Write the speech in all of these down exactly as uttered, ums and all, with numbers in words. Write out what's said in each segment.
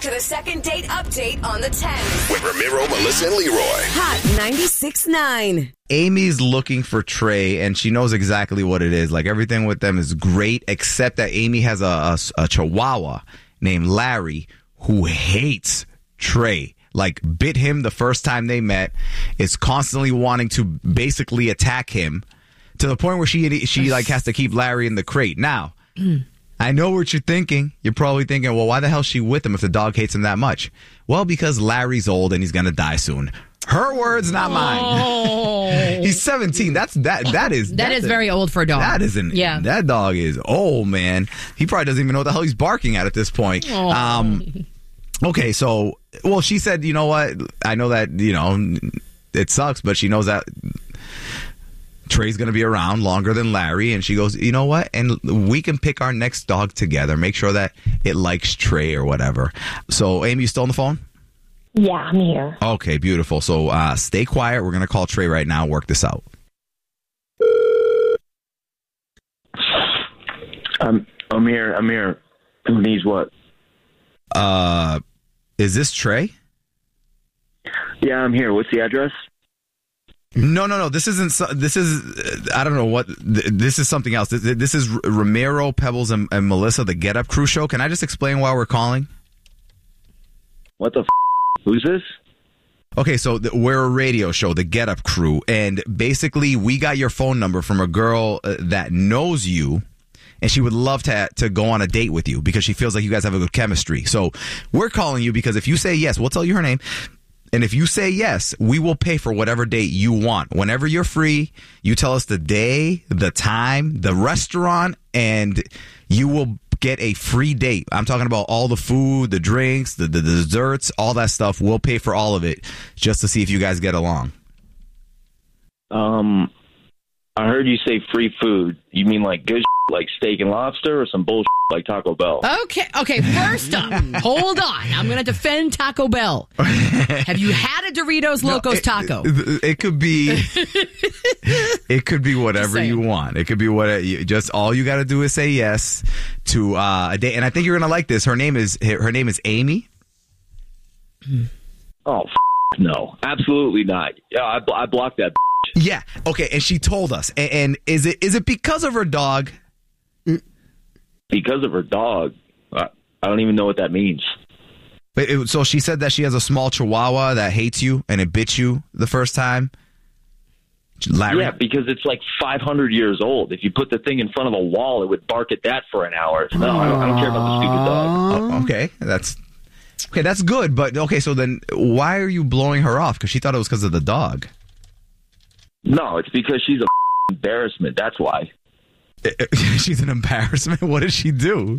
to the second date update on the ten. With Ramiro, Melissa, and Leroy. Hot ninety-six point nine. Amy's looking for Trey, and she knows exactly what it is. Like, everything with them is great, except that Amy has a, a, a chihuahua named Larry who hates Trey. Like, bit him the first time they met, is constantly wanting to basically attack him to the point where she she like has to keep Larry in the crate. Now, I know what you're thinking. You're probably thinking, well, why the hell is she with him if the dog hates him that much? Well, because Larry's old and he's going to die soon. Her words, not mine. Oh. He's seventeen. That's that. That is that is a, very old for a dog. That isn't. Yeah. That dog is old, man. He probably doesn't even know what the hell he's barking at at this point. Oh. Um. Okay, so well, she said, you know what? I know that you know it sucks, but she knows that Trey's going to be around longer than Larry, and she goes, you know what? And we can pick our next dog together. Make sure that it likes Trey or whatever. So, Amy, you still on the phone? Yeah, I'm here. Okay, beautiful. So, uh, stay quiet. We're going to call Trey right now. Work this out. I'm I'm here. I'm here. Who needs what? Uh, is this Trey? Yeah, I'm here. What's the address? No, no, no. This isn't. so- This is. uh, I don't know what. th- This is something else. This, this is R- Ramiro, Pebbles, and, and Melissa, the Get Up Crew show. Can I just explain why we're calling? What the f***? Who's this? Okay, so th- we're a radio show, the Get Up Crew, and basically we got your phone number from a girl uh, that knows you, and she would love to to go on a date with you because she feels like you guys have a good chemistry. So we're calling you because if you say yes, we'll tell you her name. And if you say yes, we will pay for whatever date you want. Whenever you're free, you tell us the day, the time, the restaurant, and you will get a free date. I'm talking about all the food, the drinks, the, the desserts, all that stuff. We'll pay for all of it just to see if you guys get along. Um, I heard you say free food. You mean like good shit, like steak and lobster, or some bullshit like Taco Bell? Okay, okay. First up, hold on. I'm going to defend Taco Bell. Have you had a Doritos Locos it, Taco? It, it could be, it could be whatever saying. you want. It could be what. You, just all you got to do is say yes to uh, a date. And I think you're gonna like this. Her name is her name is Amy. Oh, f- no. Absolutely not. Yeah, I, bl- I blocked that. Yeah. Okay. And she told us. And, and is it is it because of her dog? Because of her dog. I, I don't even know what that means. But it, so she said that she has a small chihuahua that hates you and it bit you the first time. Larry? Yeah, because it's like five hundred years old. If you put the thing in front of a wall, it would bark at that for an hour. No, I don't, I don't care about the stupid dog. Oh, okay. That's okay. That's good. But okay. So then why are you blowing her off? Because she thought it was because of the dog. No, it's because she's a embarrassment. That's why. She's an embarrassment. What did she do?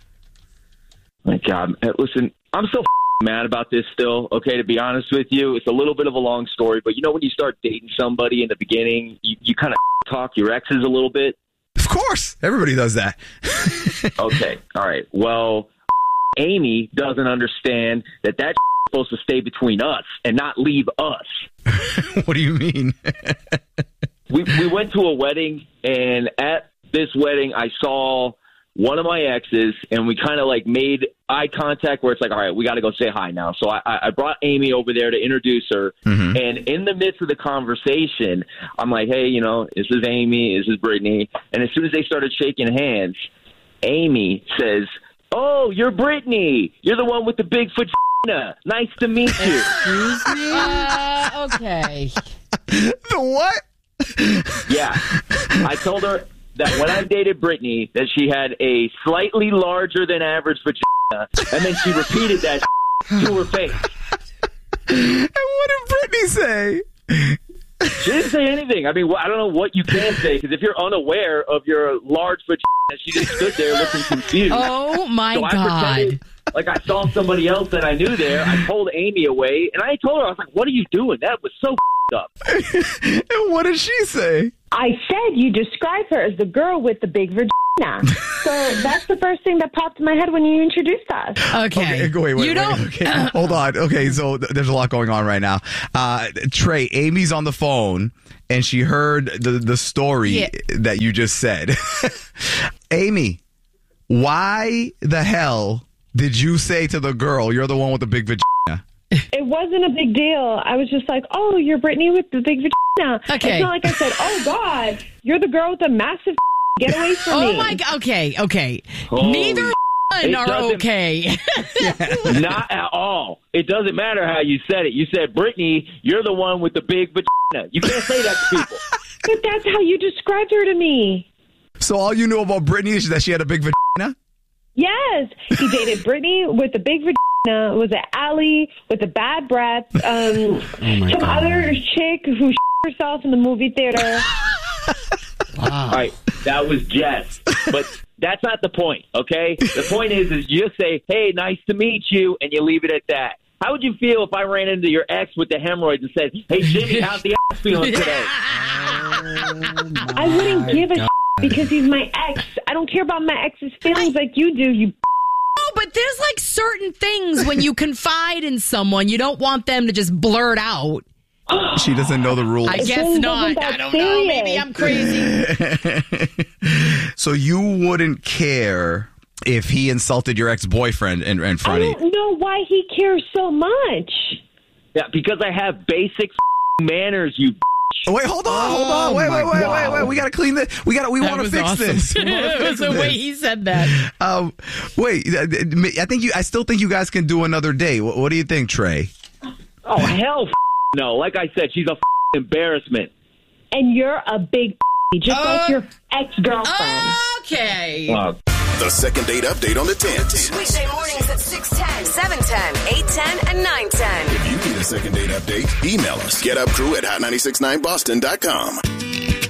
My God. Listen, I'm so mad about this still, okay, to be honest with you. It's a little bit of a long story, but you know when you start dating somebody in the beginning, you, you kind of talk your exes a little bit? Of course. Everybody does that. Okay. All right. Well, Amy doesn't understand that that's supposed to stay between us and not leave us. What do you mean? we we went to a wedding, and at this wedding, I saw one of my exes, and we kind of like made eye contact where it's like, all right, we got to go say hi now. So I, I brought Amy over there to introduce her. Mm-hmm. And in the midst of the conversation, I'm like, hey, you know, this is Amy, this is Brittany. And as soon as they started shaking hands, Amy says, oh, you're Brittany. You're the one with the big vagina. Nice to meet you. Excuse me? Uh, okay. The what? Yeah. I told her that when I dated Brittany, that she had a slightly larger than average vagina, and then she repeated that to her face. And what did Brittany say? She didn't say anything. I mean, well, I don't know what you can say, because if you're unaware of your large vagina, she just stood there looking confused. Oh, my so I God. pretended like I saw somebody else that I knew there. I told Amy away, and I told her, I was like, what are you doing? That was so up. And what did she say? I said you describe her as the girl with the big vagina. So that's the first thing that popped in my head when you introduced us. Okay. Okay, wait, wait, you wait. don't. Okay, hold on. Okay, so th- there's a lot going on right now. Uh, Trey, Amy's on the phone, and she heard the the story Yeah. that you just said. Amy, why the hell did you say to the girl, you're the one with the big vagina? It wasn't a big deal. I was just like, oh, you're Brittany with the big vagina. Okay. It's not like I said, oh, God, you're the girl with the massive get away from Oh me. my God. Okay, okay. Holy Neither it are doesn't- okay. Not at all. It doesn't matter how you said it. You said, Brittany, you're the one with the big vagina. You can't say that to people. But that's how you described her to me. So all you knew about Brittany is that she had a big vagina? Yes. He dated Brittany with the big vagina, was an Allie with a bad breath, um, some other chick who herself in the movie theater. All right, that was Jess. But that's not the point, okay? The point is, is you just say, hey, nice to meet you, and you leave it at that. How would you feel if I ran into your ex with the hemorrhoids and said, hey, Jimmy, how's the ass feeling today? I wouldn't give a because he's my ex. I don't care about my ex's feelings like you do, you Oh, but there's like certain things when you confide in someone, you don't want them to just blurt out. She doesn't know the rules. I guess wasn't not. that I don't know. Maybe serious. I'm crazy. So you wouldn't care if he insulted your ex-boyfriend in, in I front of you? don't know why he cares so much. Yeah, because I have basic manners, you Wait, hold on, hold on. Wait, wait, wait, wait, wait. We got to clean this. We got to, we That want to was fix awesome. this. We wanna It fix was the this. way he said that. Um, wait, I think you, I still think you guys can do another day. What, what do you think, Trey? Oh, hell f- no. Like I said, she's a f- embarrassment. And you're a big just Uh, like your ex-girlfriend. Okay. Uh, The second date update on the tens. Weekday mornings at six ten, seven ten, eight ten, and nine ten. If you need a second date update, email us. Get up crew at hot nine six nine boston dot com.